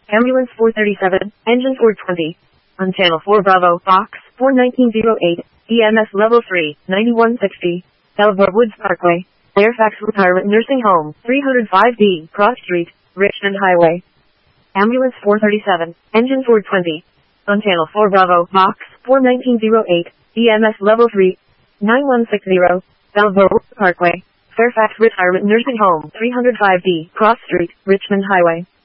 Ambulance 437, engine 420. On channel 4 Bravo, box 41908, EMS level 3, 9160, Belvoir Woods Parkway, Fairfax Retirement Nursing Home, 305D, Cross Street, Richmond Highway. Ambulance 437, engine 420. On channel 4 Bravo, box 41908, EMS level 3, 9160, Belvoir Woods Parkway, Fairfax Retirement Nursing Home, 305D, Cross Street, Richmond Highway.